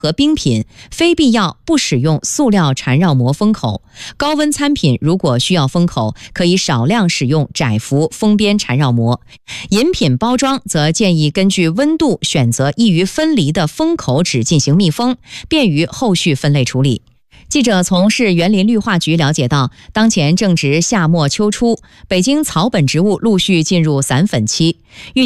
和冰品，非必要不使用塑料缠绕膜封口。高温餐品如果需要封口，可以少量使用窄幅封边缠绕膜。饮品包装则建议根据温度选择易于分离的封口纸进行密封，便于后续分类处理。记者从市园林绿化局了解到，当前正值夏末秋初，北京草本植物陆续进入散粉期，